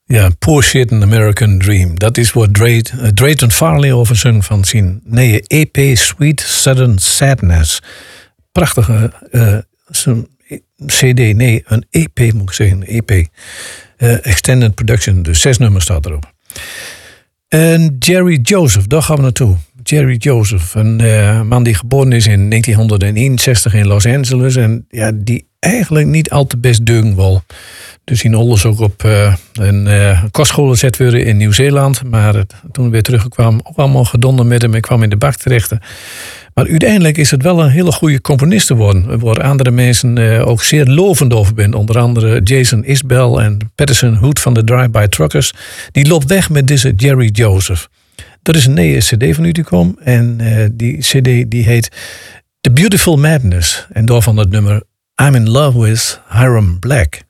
Ja, Poor Shit an American Dream. Dat is wat Drayton Farley over zong van zijn nieuwe EP Sweet Southern Sadness. Prachtige CD, nee, een EP moet ik zeggen. EP. Extended Production, dus 6 nummers staat erop. En Jerry Joseph, daar gaan we naartoe. Jerry Joseph, een man die geboren is in 1961 in Los Angeles. En ja, die eigenlijk niet al te best deugen wil. Dus in alles ook op een kostschool gezet worden in Nieuw-Zeeland. Maar toen we weer terugkwam, ook allemaal gedonden met hem. Ik kwam in de bak terecht. Maar uiteindelijk is het wel een hele goede componist geworden. Waar andere mensen ook zeer lovend over zijn. Onder andere Jason Isbell en Patterson Hood van de Drive-By Truckers. Die loopt weg met deze Jerry Joseph. Er is een nieuwe cd van u gekomen. En die cd die heet The Beautiful Madness. En daarvan het nummer I'm in Love with Hiram Black.